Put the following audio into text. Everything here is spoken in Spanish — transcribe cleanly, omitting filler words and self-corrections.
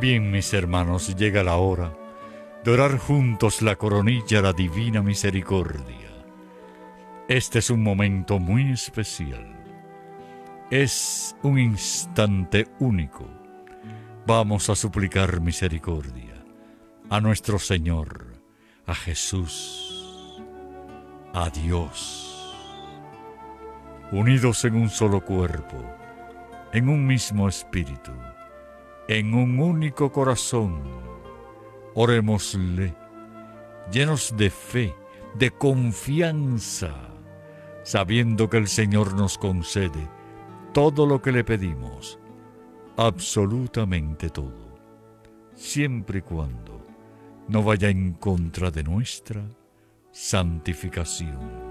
Bien, mis hermanos, llega la hora de orar juntos la coronilla a la divina misericordia. Este es un momento muy especial. Es un instante único. Vamos a suplicar misericordia a nuestro Señor, a Jesús, a Dios. Unidos en un solo cuerpo, en un mismo espíritu, en un único corazón, orémosle, llenos de fe, de confianza, sabiendo que el Señor nos concede todo lo que le pedimos, absolutamente todo, siempre y cuando no vaya en contra de nuestra santificación.